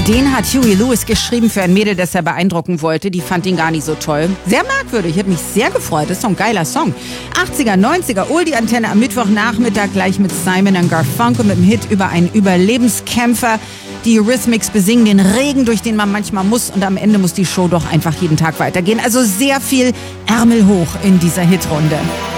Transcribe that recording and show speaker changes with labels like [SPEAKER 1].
[SPEAKER 1] Den hat Huey Lewis geschrieben für ein Mädel, das er beeindrucken wollte. Die fand ihn gar nicht so toll. Sehr merkwürdig, ich habe mich sehr gefreut. Das ist doch ein geiler Song. 80er, 90er, Oldie-Antenne am Mittwochnachmittag gleich mit Simon & Garfunkel mit dem Hit über einen Überlebenskämpfer. Die Eurythmics besingen den Regen, durch den man manchmal muss, und am Ende muss die Show doch einfach jeden Tag weitergehen. Also sehr viel Ärmel hoch in dieser Hitrunde.